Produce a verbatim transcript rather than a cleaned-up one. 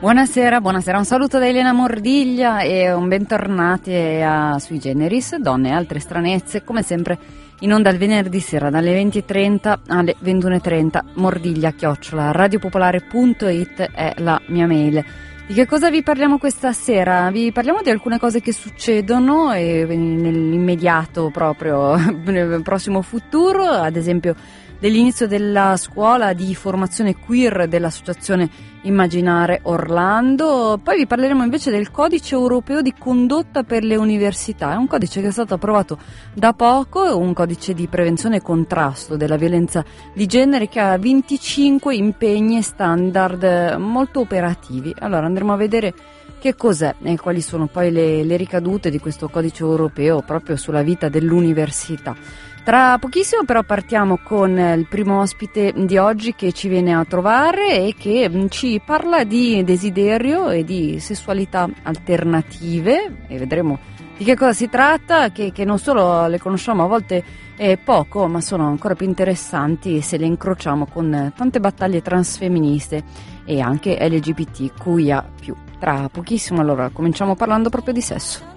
Buonasera, buonasera, un saluto da Elena Mordiglia e un bentornati a Sui Generis, donne e altre stranezze, come sempre in onda il venerdì sera dalle venti e trenta alle ventuno e trenta, mordiglia chiocciola radiopopolare punto it è la mia mail. Di che cosa vi parliamo questa sera? Vi parliamo di alcune cose che succedono e nell'immediato proprio nel prossimo futuro, ad esempio dell'inizio della scuola di formazione queer dell'associazione Immaginare Orlando. Poi vi parleremo invece del codice europeo di condotta per le università. È un codice che è stato approvato da poco, un codice di prevenzione e contrasto della violenza di genere che ha venticinque impegni e standard molto operativi. Allora andremo a vedere che cos'è e quali sono poi le, le ricadute di questo codice europeo proprio sulla vita dell'università. Tra pochissimo però partiamo con il primo ospite di oggi che ci viene a trovare e che ci parla di desiderio e di sessualità alternative e vedremo di che cosa si tratta, che, che non solo le conosciamo a volte eh, poco, ma sono ancora più interessanti se le incrociamo con tante battaglie transfemministe e anche L G B T Q I A più. Tra pochissimo allora cominciamo parlando proprio di sesso.